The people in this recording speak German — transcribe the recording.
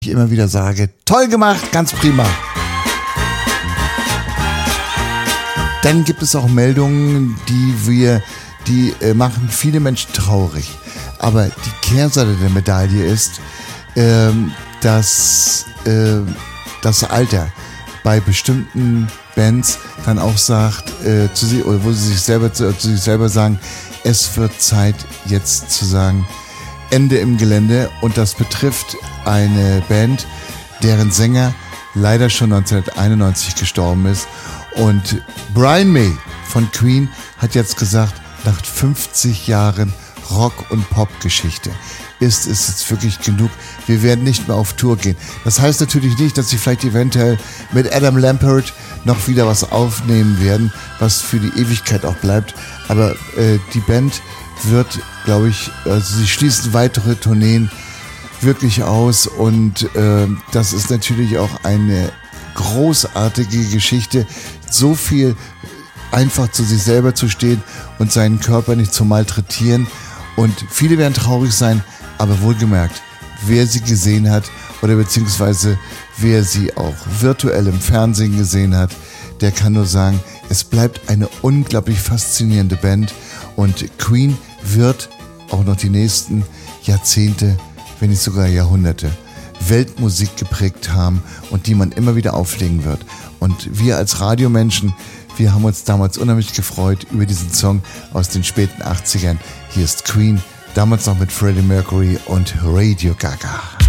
ich immer wieder sage, toll gemacht, ganz prima. Dann gibt es auch Meldungen, die machen viele Menschen traurig. Aber die Kehrseite der Medaille ist, dass das Alter bei bestimmten Bands dann auch sagt, wo sie sich selber sagen, es wird Zeit jetzt zu sagen, Ende im Gelände. Und das betrifft eine Band, deren Sänger leider schon 1991 gestorben ist. Und Brian May von Queen hat jetzt gesagt, nach 50 Jahren Rock- und Pop-Geschichte ist es jetzt wirklich genug. Wir werden nicht mehr auf Tour gehen. Das heißt natürlich nicht, dass sie vielleicht eventuell mit Adam Lambert noch wieder was aufnehmen werden, was für die Ewigkeit auch bleibt. Aber die Band wird, glaube ich, also sie schließen weitere Tourneen wirklich aus und das ist natürlich auch eine großartige Geschichte, so viel einfach zu sich selber zu stehen und seinen Körper nicht zu malträtieren. Und viele werden traurig sein, aber wohlgemerkt, wer sie gesehen hat oder beziehungsweise wer sie auch virtuell im Fernsehen gesehen hat, der kann nur sagen, es bleibt eine unglaublich faszinierende Band und Queen wird auch noch die nächsten Jahrzehnte, wenn nicht sogar Jahrhunderte, Weltmusik geprägt haben und die man immer wieder auflegen wird. Und wir als Radiomenschen, wir haben uns damals unheimlich gefreut über diesen Song aus den späten 80ern. Hier ist Queen, damals noch mit Freddie Mercury und Radio Gaga.